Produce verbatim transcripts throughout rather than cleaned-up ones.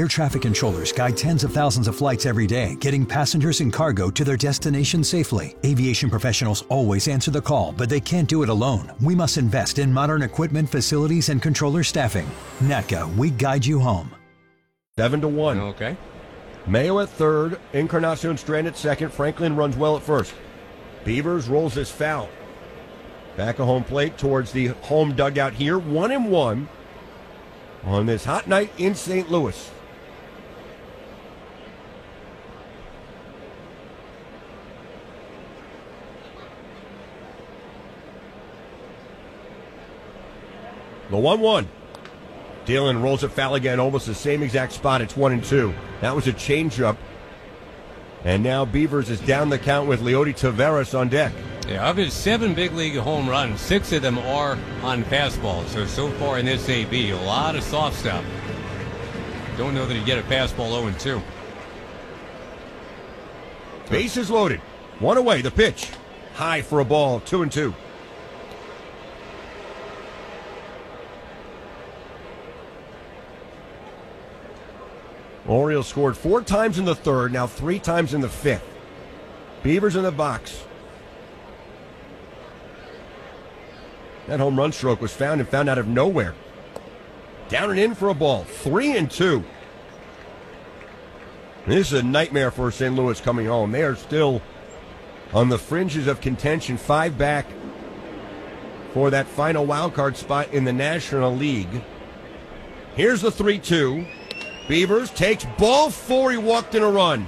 Air traffic controllers guide tens of thousands of flights every day, getting passengers and cargo to their destination safely. Aviation professionals always answer the call, but they can't do it alone. We must invest in modern equipment, facilities, and controller staffing. N A T C A, we guide you home. Seven to one. Okay. Mayo at third, Encarnacion Strand at second. Franklin runs well at first. Beavers rolls this foul. Back of home plate towards the home dugout here. One and one on this hot night in Saint Louis. The one one. Dillon rolls it foul again, almost the same exact spot. It's one and two. That was a changeup. And now Beavers is down the count with Leody Taveras on deck. Yeah, of his seven big league home runs, six of them are on fastballs. So, so far in this A B, a lot of soft stuff. Don't know that he'd get a fastball oh and two. Bases loaded. One away, the pitch. High for a ball, two and two. Orioles scored four times in the third, now three times in the fifth. Beavers in the box. That home run stroke was found and found out of nowhere. Down and in for a ball. Three and two. This is a nightmare for Saint Louis coming home. They are still on the fringes of contention, five back for that final wild card spot in the National League. Here's the three two. Beavers takes ball four. He walked in a run.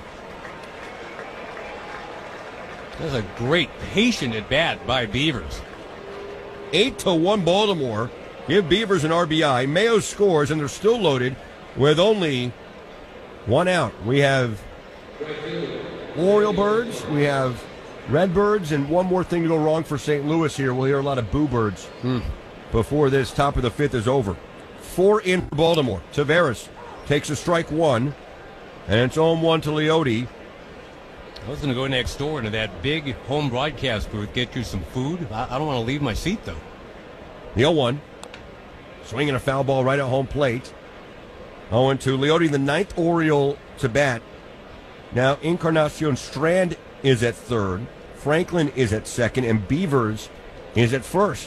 That's a great patient at bat by Beavers. Eight to one Baltimore. Give Beavers an R B I. Mayo scores, and they're still loaded with only one out. We have Oriole Birds, we have Redbirds, and one more thing to go wrong for Saint Louis here. We'll hear a lot of Boo Birds hmm. before this top of the fifth is over. Four in for Baltimore. Taveras takes a strike one, and it's oh one to Leody. I was going to go next door into that big home broadcast booth, get you some food. I, I don't want to leave my seat, though. The oh one. Swinging a foul ball right at home plate. oh and two. Leody, the ninth Oriole to bat. Now Encarnacion Strand is at third. Franklin is at second. And Beavers is at first.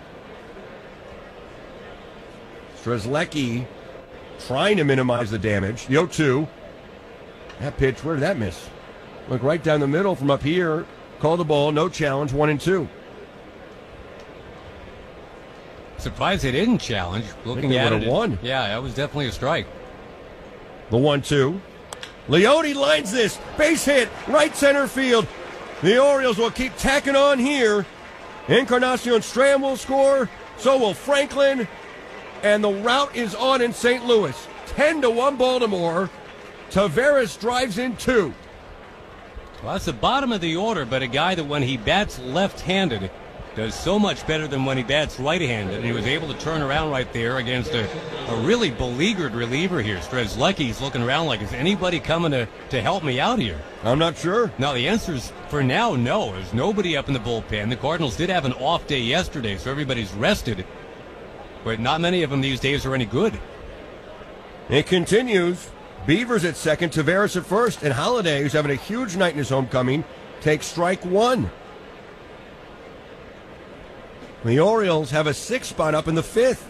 Strzelecki trying to minimize the damage. The oh two. That pitch, where did that miss? Look right down the middle from up here. Call the ball, no challenge, one and two. Surprised they didn't challenge. Looking they at would it, have won. Yeah, that was definitely a strike. The one two. Leody lines this. Base hit, right center field. The Orioles will keep tacking on here. Encarnacion Strand will score. So will Franklin. And the rout is on in Saint Louis. ten to one Baltimore. Taveras drives in two. Well, that's the bottom of the order, but a guy that when he bats left-handed does so much better than when he bats right-handed, and he was able to turn around right there against a, a really beleaguered reliever here. Strzelecki's looking around like, is anybody coming to, to help me out here? I'm not sure. No, the answer is, for now, no. There's nobody up in the bullpen. The Cardinals did have an off day yesterday, so everybody's rested, but not many of them these days are any good. It continues. Beavers at second, Taveras at first, and Holiday, who's having a huge night in his homecoming, takes strike one. The Orioles have a six spot up in the fifth.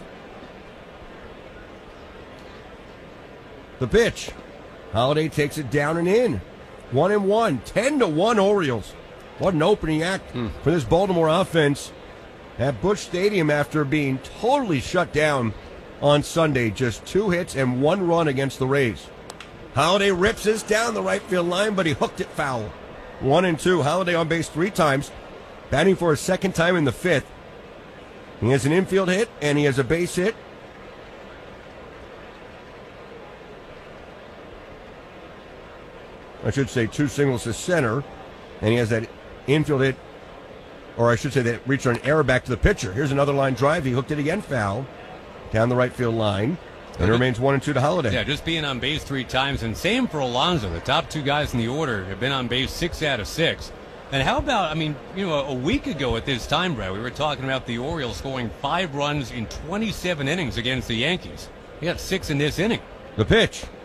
The pitch. Holiday takes it down and in. One and one. Ten to one Orioles. What an opening act hmm. for this Baltimore offense at Busch Stadium after being totally shut down on Sunday. Just two hits and one run against the Rays. Holiday rips this down the right field line, but he hooked it foul. One and two. Holiday on base three times, batting for a second time in the fifth. He has an infield hit, and he has a base hit. I should say two singles to center, and he has that infield hit, or I should say that reached an error back to the pitcher. Here's another line drive. He hooked it again foul down the right field line. And it remains one and two to Holiday. Yeah, just being on base three times, and same for Alonso. The top two guys in the order have been on base six out of six. And how about, I mean, you know, a week ago at this time, Brad, we were talking about the Orioles scoring five runs in twenty-seven innings against the Yankees. He got six in this inning. The pitch.